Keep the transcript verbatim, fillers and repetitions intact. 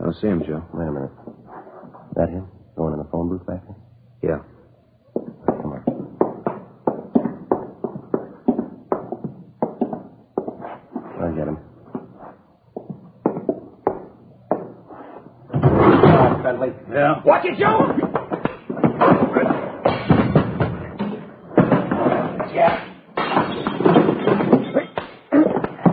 I don't see him, Joe. Wait a minute. That him? Going in the phone booth back there? Yeah. Come on. I'll get him. Bentley. Yeah? Watch it, Joe!